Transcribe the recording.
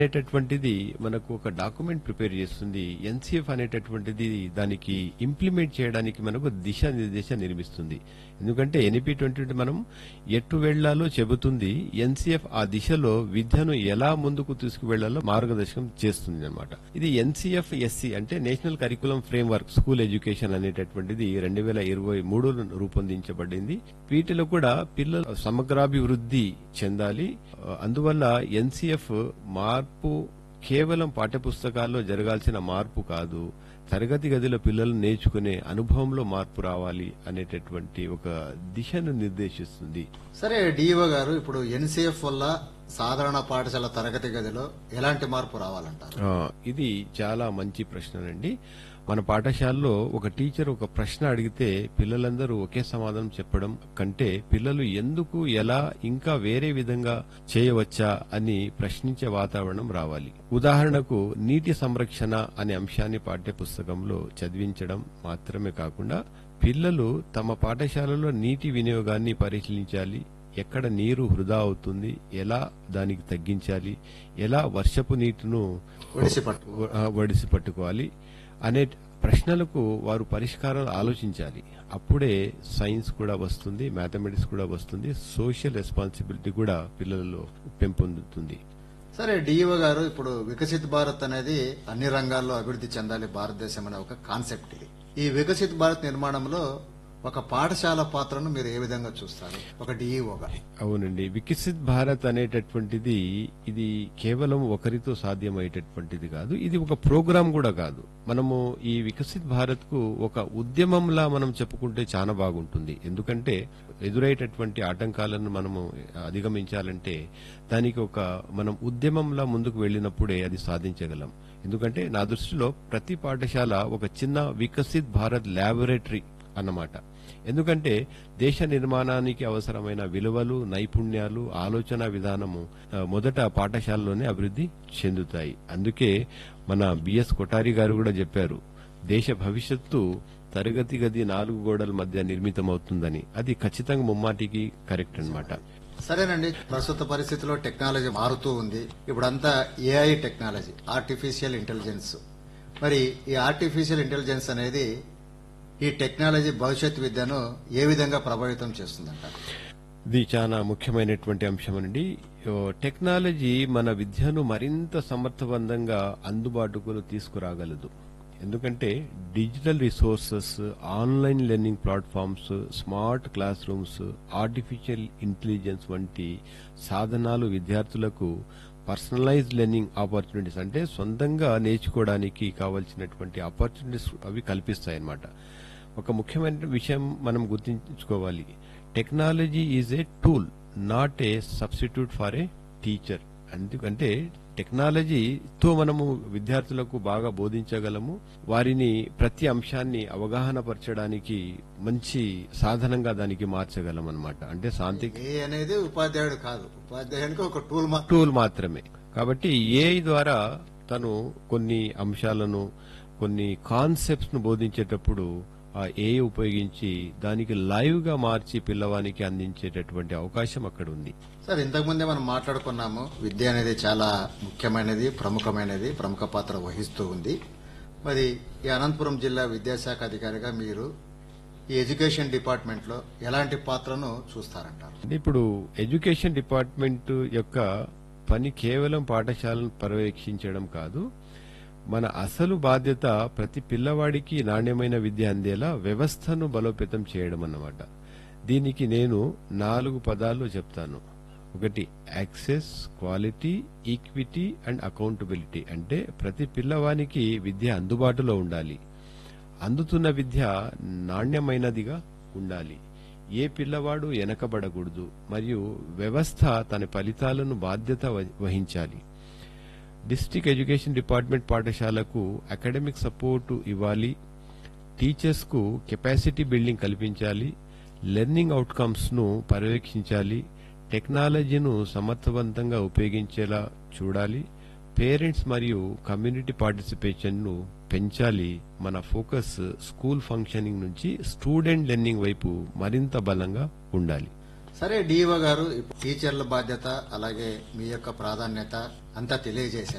అనేటటువంటిది మనకు ఒక డాక్యుమెంట్ ప్రిపేర్ చేస్తుంది. ఎన్సీఎఫ్ అనేటటువంటిది దానికి ఇంప్లిమెంట్ చేయడానికి మనకు దిశానిర్దేశం నిర్మిస్తుంది. ఎందుకంటే NEP-20 మనం ఎటు వెళ్లాలో చెబుతుంది. ఎన్సీఎఫ్ ఆ దిశలో విద్యను ఎలా ముందుకు తీసుకువెళ్లాలో మార్గదర్శకం చేస్తుంది అన్నమాట. ఇది NCF-SC అంటే national curriculum framework school education అనేటటువంటిది 2023లో రూపొందించబడింది. వీటిలో కూడా పిల్లలు సమగ్రాభివృద్ధి చెందాలి. అందువల్ల ఎన్సీఎఫ్ మార్పు కేవలం పాఠ్యపుస్తకాల్లో జరగాల్సిన మార్పు కాదు, తరగతి గదిలో పిల్లలు నేర్చుకునే అనుభవంలో మార్పు రావాలి అనేటటువంటి ఒక దిశను నిర్దేశిస్తుంది. సరే డిఓ గారు, ఇప్పుడు ఎన్సీఎఫ్ వల్ల సాధారణ పాఠశాల తరగతి గదిలో ఎలాంటి మార్పు రావాలంటారు? ఇది చాలా మంచి ప్రశ్ననండి. మన పాఠశాలలో ఒక టీచర్ ఒక ప్రశ్న అడిగితే పిల్లలందరూ ఒకే సమాధానం చెప్పడం కంటే పిల్లలు ఎందుకు, ఎలా, ఇంకా వేరే విధంగా చేయవచ్చా అని ప్రశ్నించే వాతావరణం రావాలి. ఉదాహరణకు నీటి సంరక్షణ అనే అంశాన్ని పాఠ్య పుస్తకంలో చదివించడం మాత్రమే కాకుండా పిల్లలు తమ పాఠశాలలో నీటి వినియోగాన్ని పరిశీలించాలి. ఎక్కడ నీరు వృధా అవుతుంది, ఎలా దానికి తగ్గించాలి, ఎలా వర్షపు నీటిను ఒడిసి పట్టుకోవాలి అనే ప్రశ్నలకు వారు పరిష్కారాలు ఆలోచించాలి. అప్పుడే సైన్స్ కూడా వస్తుంది, మ్యాథమెటిక్స్ కూడా వస్తుంది, సోషల్ రెస్పాన్సిబిలిటీ కూడా పిల్లలలో పెంపొందుతుంది. సరే డిఓ గారు, ఇప్పుడు వికసిత్ భారత్ అనేది అన్ని రంగాల్లో అభివృద్ధి చెందాలి భారతదేశం అనే ఒక కాన్సెప్ట్ ఇది. ఈ వికసిత్ భారత్ నిర్మాణంలో ఒక పాఠశాల పాత్రను మీరు ఏ విధంగా చూస్తారు ఒక డిఈఓగా? అవునండి, వికసిత్ భారత్ అనేటటువంటిది ఇది కేవలం ఒకరితో సాధ్యమయ్యేటటువంటిది కాదు. ఇది ఒక ప్రోగ్రాం కూడా కాదు. మనము ఈ వికసిత్ భారత్ కు ఒక ఉద్యమంలా మనం చెప్పుకుంటే చాలా బాగుంటుంది. ఎందుకంటే ఎదురయ్యేటటువంటి ఆటంకాలను మనము అధిగమించాలంటే దానికి ఒక మనం ఉద్యమంలా ముందుకు వెళ్లినప్పుడే అది సాధించగలం. ఎందుకంటే నా దృష్టిలో ప్రతి పాఠశాల ఒక చిన్న వికసిత్ భారత్ ల్యాబొరేటరీ అన్నమాట. ఎందుకంటే దేశ నిర్మాణానికి అవసరమైన విలువలు, నైపుణ్యాలు, ఆలోచన విధానము మొదట పాఠశాలలోనే అభివృద్ధి చెందుతాయి. అందుకే మన బిఎస్ కొఠారి గారు కూడా చెప్పారు, దేశ భవిష్యత్తు తరగతి గది 4 గోడల మధ్య నిర్మితమవుతుందని. అది ఖచ్చితంగా ముమ్మాటికి కరెక్ట్ అన్నమాట. సరేనండి, ప్రస్తుత పరిస్థితిలో టెక్నాలజీ మారుతూ ఉంది. ఇప్పుడంతా ఏఐ టెక్నాలజీ, ఆర్టిఫిషియల్ ఇంటెలిజెన్స్. మరి ఈ ఆర్టిఫిషియల్ ఇంటెలిజెన్స్ అనేది ఈ టెక్నాలజీ భవిష్యత్ విద్యను ఏ విధంగా ప్రభావితం చేస్తుందంటారు? ఇది చాలా ముఖ్యమైనటువంటి అంశం అండి. టెక్నాలజీ మన విద్యను మరింత సమర్థవంతంగా అందుబాటుకు తీసుకురాగలదు. ఎందుకంటే digital resources, online learning platforms, smart class rooms, artificial intelligence వంటి సాధనాలు విద్యార్థులకు పర్సనలైజ్డ్ లెర్నింగ్ ఆపర్చునిటీస్ అంటే సొంతంగా నేర్చుకోవడానికి కావాల్సినటువంటి ఆపర్చునిటీస్ అవి కల్పిస్తాయన్నమాట. ఒక ముఖ్యమైన విషయం మనం గుర్తుంచుకోవాలి, technology is a tool, not a substitute for a teacher. ఎందుకంటే టెక్నాలజీతో మనము విద్యార్థులకు బాగా బోధించగలము, వారిని ప్రతి అంశాన్ని అవగాహన పరచడానికి మంచి సాధనంగా దానికి మార్చగలం అన్నమాట. అంటే అనేది ఉపాధ్యాయుడు కాదు, ఉపాధ్యాయునికి ఒక టూల్ మాత్రమే. కాబట్టి ఏఐ ద్వారా తను కొన్ని అంశాలను, కొన్ని కాన్సెప్ట్స్ ను బోధించేటప్పుడు ఆ ఏఐ ఉపయోగించి దానికి లైవ్ గా మార్చి పిల్లవానికి అందించేటటువంటి అవకాశం అక్కడ ఉంది. సార్, ఇంతకుముందే మనం మాట్లాడుకున్నాము, విద్య అనేది చాలా ముఖ్యమైనది, ప్రముఖ పాత్ర వహిస్తూ ఉంది. మరి ఈ అనంతపురం జిల్లా విద్యాశాఖ అధికారిగా మీరు ఈ ఎడ్యుకేషన్ డిపార్ట్మెంట్ లో ఎలాంటి పాత్రను చూస్తారంటారు? ఇప్పుడు ఎడ్యుకేషన్ డిపార్ట్మెంట్ యొక్క పని కేవలం పాఠశాలను పర్యవేక్షించడం కాదు, మన అసలు బాధ్యత ప్రతి పిల్లవాడికి నాణ్యమైన విద్య అందేలా వ్యవస్థను బలోపేతం చేయడం అన్నమాట. దీనికి నేను 4 పదాల్లో చెప్తాను. ఒకటి access, quality, equity and accountability. అంటే ప్రతి పిల్లవానికి విద్య అందుబాటులో ఉండాలి, అందుతున్న విద్య నాణ్యమైనదిగా ఉండాలి, ఏ పిల్లవాడు వెనకబడకూడదు, మరియు వ్యవస్థ తన ఫలితాలను బాధ్యత వహించాలి. డిస్ట్రిక్ట్ ఎడ్యుకేషన్ డిపార్ట్మెంట్ పాఠశాలకు అకాడమిక్ సపోర్టు ఇవ్వాలి, టీచర్స్ కు కెపాసిటీ బిల్డింగ్ కల్పించాలి, లెర్నింగ్ అవుట్కమ్స్ ను పర్యవేక్షించాలి, టెక్నాలజీను సమర్థవంతంగా ఉపయోగించేలా చూడాలి, పేరెంట్స్ మరియు కమ్యూనిటీ పార్టిసిపేషన్ ను పెంచాలి. మన ఫోకస్ స్కూల్ ఫంక్షనింగ్ నుంచి స్టూడెంట్ లెర్నింగ్ వైపు మరింత బలంగా ఉండాలి. సరే డిఓ గారు, టీచర్ల బాధ్యత అలాగే మీ యొక్క ప్రాధాన్యత అంతా తెలియజేశారు.